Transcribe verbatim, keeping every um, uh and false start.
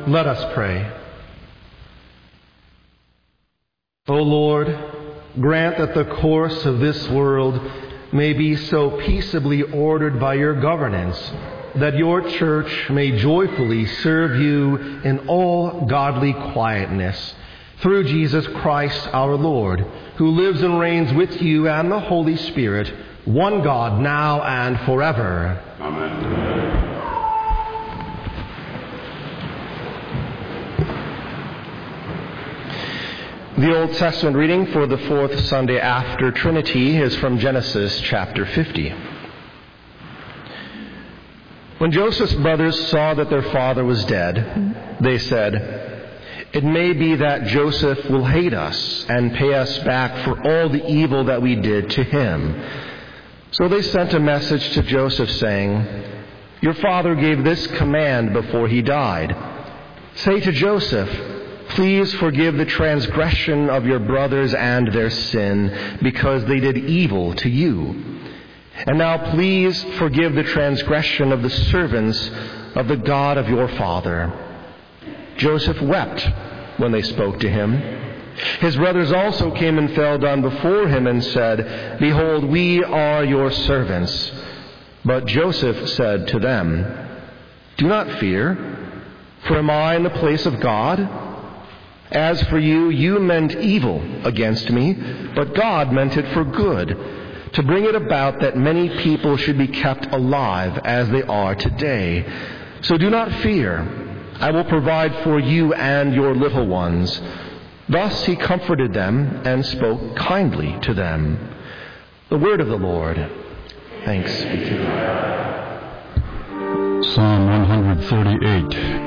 Let us pray. O Lord, grant that the course of this world may be so peaceably ordered by your governance that your church may joyfully serve you in all godly quietness. Through Jesus Christ our Lord, who lives and reigns with you and the Holy Spirit, one God, now and forever. Amen. The Old Testament reading for the fourth Sunday after Trinity is from Genesis chapter fifty. When Joseph's brothers saw that their father was dead, they said, "It may be that Joseph will hate us and pay us back for all the evil that we did to him." So they sent a message to Joseph saying, "Your father gave this command before he died. Say to Joseph, 'Please forgive the transgression of your brothers and their sin, because they did evil to you. And now please forgive the transgression of the servants of the God of your father.'" Joseph wept when they spoke to him. His brothers also came and fell down before him and said, "Behold, we are your servants." But Joseph said to them, "Do not fear, for am I in the place of God? As for you, you meant evil against me, but God meant it for good, to bring it about that many people should be kept alive as they are today. So do not fear. I will provide for you and your little ones." Thus he comforted them and spoke kindly to them. The word of the Lord. Thanks be to God. Psalm one thirty-eight.